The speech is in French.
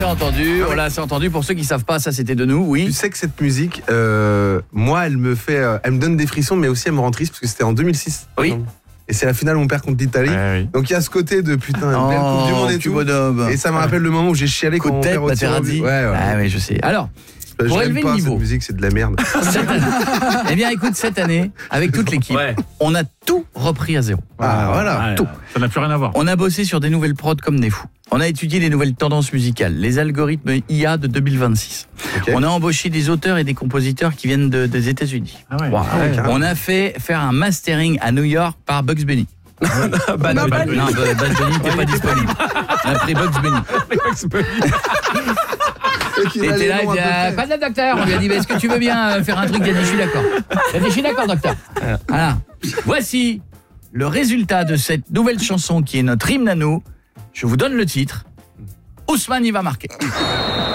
On l'a entendu. Pour ceux qui savent pas, ça c'était de nous, oui. Tu sais que cette musique, moi, elle me donne des frissons, mais aussi elle me rend triste parce que c'était en 2006. Oui. Et c'est la finale où on perd contre l'Italie. Oui. Donc il y a ce côté de putain, une belle Coupe du Monde et tout. Bonhomme. Et ça me rappelle le moment où j'ai chialé Coup quand de on tête, perd au tir au but. Materazzi. Ah oui, je sais. Alors, pour J'aime élever pas le niveau. cette musique, c'est de la merde. Cette année, eh bien, écoute, cette année, avec toute l'équipe, on a tout repris à zéro. Ah voilà. Tout. Ça n'a plus rien à voir. On a bossé sur des nouvelles prods comme des fous. On a étudié les nouvelles tendances musicales, les algorithmes IA de 2026. Okay. On a embauché des auteurs et des compositeurs qui viennent des États-Unis. Ah ouais. Wow. carrément. On a fait faire un mastering à New York par Bugs Bunny. Bad Bunny. Non, Bugs Bunny n'était pas disponible. On a pris Bugs Bunny. Il était là, il disait, pas de docteur. On lui a dit, est-ce que tu veux bien faire un truc? Il a dit, je suis d'accord. Il a dit, je suis d'accord, docteur. Voilà. Voici le résultat de cette nouvelle chanson qui est notre hymne à nous. Je vous donne le titre. Ousmane, il va marquer.